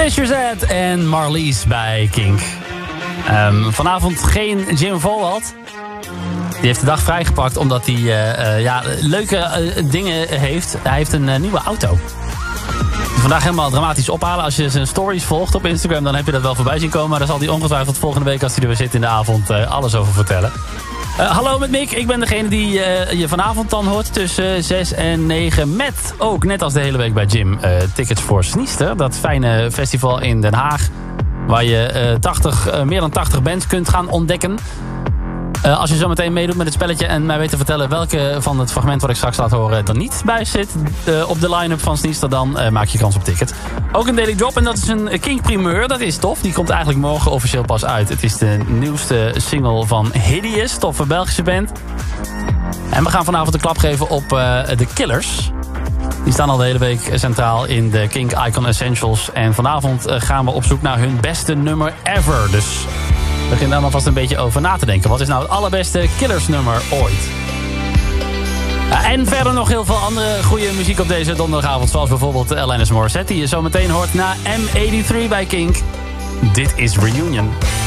Shazad en Marlies bij Kink. Vanavond geen Jim Volwald. Die heeft de dag vrijgepakt omdat hij leuke dingen heeft. Hij heeft een nieuwe auto. Vandaag helemaal dramatisch ophalen. Als je zijn stories volgt op Instagram, dan heb je dat wel voorbij zien komen. Maar daar zal hij ongetwijfeld volgende week, als hij er weer zit in de avond, alles over vertellen. Hallo met Mick, ik ben degene die je vanavond dan hoort tussen 6 en 9. Met ook, net als de hele week bij Jim, tickets voor Sneester. Dat fijne festival in Den Haag. Waar je meer dan 80 bands kunt gaan ontdekken. Als je zo meteen meedoet met het spelletje en mij weet te vertellen welke van het fragment wat ik straks laat horen er niet bij zit op de line-up van Sneester, dan maak je kans op ticket. Ook een Daily Drop en dat is een Kink primeur, dat is tof. Die komt eigenlijk morgen officieel pas uit. Het is de nieuwste single van Hideous, toffe Belgische band. En we gaan vanavond de klap geven op The Killers. Die staan al de hele week centraal in de Kink Icon Essentials. En vanavond gaan we op zoek naar hun beste nummer ever. Dus begin daar maar vast een beetje over na te denken. Wat is nou het allerbeste Killers nummer ooit? En verder nog heel veel andere goede muziek op deze donderdagavond. Zoals bijvoorbeeld Alanis Morissette, die je zo meteen hoort na M83 bij Kink. Dit is Reunion.